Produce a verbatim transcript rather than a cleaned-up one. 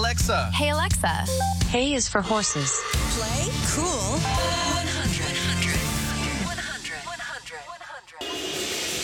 Alexa. Hey, Alexa. Hay is for horses. Play cool.